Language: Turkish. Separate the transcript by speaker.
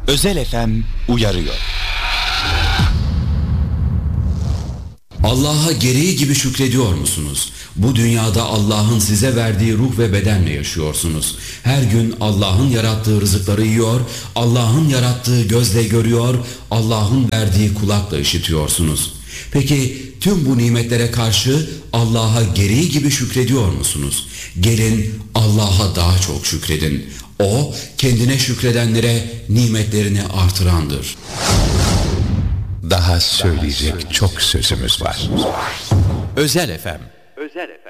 Speaker 1: Özel FM uyarıyor.
Speaker 2: Allah'a gereği gibi şükrediyor musunuz? Bu dünyada Allah'ın size verdiği ruh ve bedenle yaşıyorsunuz. Her gün Allah'ın yarattığı rızıkları yiyor, Allah'ın yarattığı gözle görüyor, Allah'ın verdiği kulakla işitiyorsunuz. Peki tüm bu nimetlere karşı Allah'a gereği gibi şükrediyor musunuz? Gelin Allah'a daha çok şükredin. O kendine şükredenlere nimetlerini artırandır.
Speaker 3: Daha söyleyecek çok sözümüz var.
Speaker 1: Özel FM.